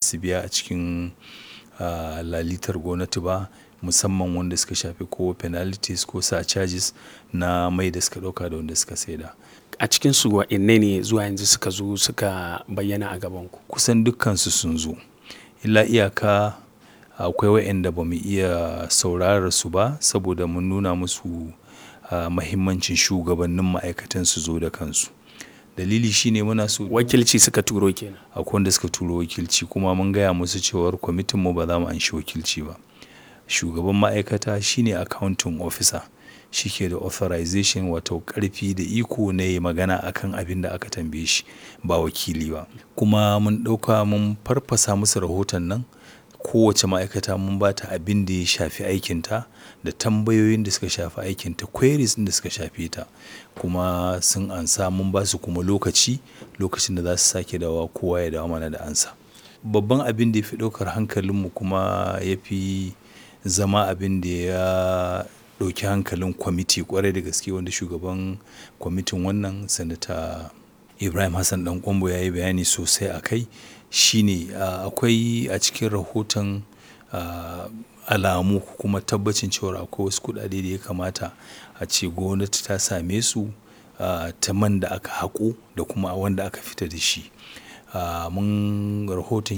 su biya a cikin lalitar gwamnati ba, musamman wanda suka shafi ko penalties ko surcharges na mai da suka ɗauka da wanda suka saida. A cikinsu waɗanne ne zuwa yanzu suka zo suka bayyana a gabanku? Kusan dukkansu sun zo. Illa iyaka akwai waɗanda ba mu iya saurarar su ba saboda mun nuna musu mahimmancin shugabannin ma'aikatan su zo da kansu. Dalili shine muna so Wakilci suka turo kenan. akwai wanda suka turo wakilci kuma mun gaya musu cewar kwamitinmu ba za mu anshi wakilci ba. Shugaban ma'aikata shine accounting officer. Shi ke da authorization wato ƙarfi da iko na yi magana akan abin da aka tambaye shi ba wakili ba. Kuma mun ɗauka mun farfasa musu rahoton nan. Kowace ma'aikata mun ba ta abin da ya shafi aikinta da tambayoyin da suka shafi aikinta, queries ɗin da suka shafe ta. Kuma sun ansa mun ba su kuma lokacin da za su sake dawowa kowa ya dawo mana da ansa. Babban abin da ya fi ɗaukar hankalinmu kuma ya fi zama abin da ya ɗauki hankalin kwamiti ƙwarai da gaske wanda shugaban kwamitin wannan Sanata Ibrahim Hassan Ɗan Ƙwairo ya yi bayani sosai a kai shine akwai a cikin rahoton alamu kuma tabbacin cewa akwai wasu kuɗaɗe da ya kamata a ce gwamnati ta same su ta man da aka haƙo da kuma wanda aka fita da shi. Rahoton